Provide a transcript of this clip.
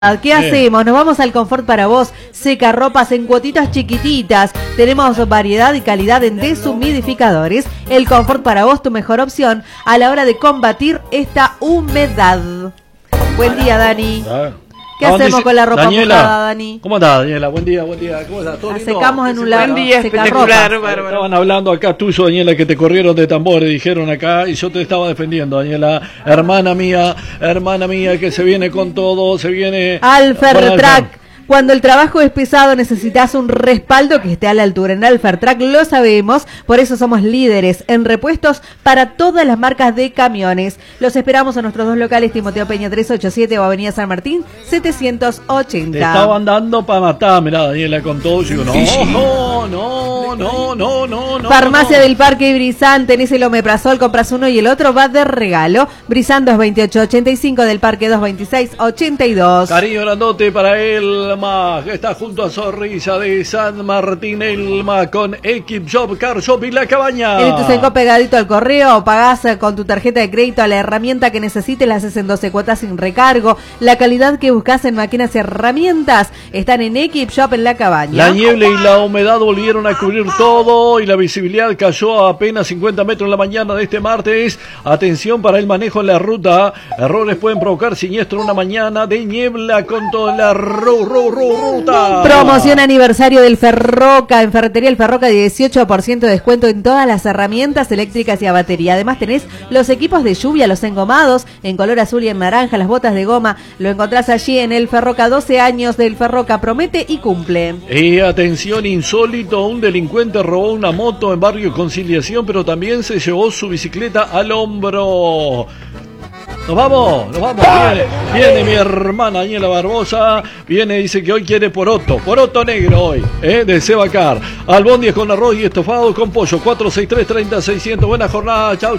¿Qué hacemos? Nos vamos al Confort para Vos, seca ropas en cuotitas chiquititas. Tenemos variedad y calidad en deshumidificadores. El Confort para Vos, tu mejor opción a la hora de combatir esta humedad. Buen día, Dani. ¿Qué hacemos con la ropa mojada, Dani? ¿Cómo estás, Daniela? Buen día. ¿Cómo estás? ¿Todo la lindo? secamos en un lado. Buen día, espectacular, bárbaro. Estaban hablando acá tuyo, Daniela, que te corrieron de tambores, dijeron acá, y yo te estaba defendiendo, Daniela. Hermana mía, que se viene con todo, se viene... Alfertrac. Cuando el trabajo es pesado necesitas un respaldo que esté a la altura. En Alfertrac lo sabemos, por eso somos líderes en repuestos para todas las marcas de camiones. Los esperamos en nuestros dos locales, Timoteo Peña 387 o Avenida San Martín 780. Te estaban dando para matar, mirá, Daniela, con todo. Yo digo, no. Farmacia del Parque Brizán, tenés el omeprazol, compras uno y el otro va de regalo. Brizán 22885 del Parque 22682. Cariño grandote para Elma, que está junto a Zorrilla de San Martín. Elma con Equip Shop, Car Shop y La Cabaña. El Ituzaingó pegadito al correo, o pagás con tu tarjeta de crédito a la herramienta que necesites, la haces en 12 cuotas sin recargo. La calidad que buscas en máquinas y herramientas están en Equip Shop en La Cabaña. La niebla y la humedad volvieron a cubrir todo y la visibilidad cayó a apenas 50 metros en la mañana de este martes. Atención para el manejo en la ruta. Errores pueden provocar siniestro una mañana de niebla con toda la ruta. Promoción aniversario del Ferroca. En Ferretería El Ferroca, 18% de descuento en todas las herramientas eléctricas y a batería. Además tenés los equipos de lluvia, los engomados en color azul y en naranja, las botas de goma. Lo encontrás allí en El Ferroca. 12 años del Ferroca, promete y cumple. Y atención, insólito, un delincuente robó una moto en Barrio Conciliación, pero también se llevó su bicicleta al hombro. Nos vamos, viene mi hermana Daniela Barbosa, dice que hoy quiere poroto negro hoy, de Sebacar, albóndigas con arroz y estofado con pollo, 463-30-600, buena jornada, chau.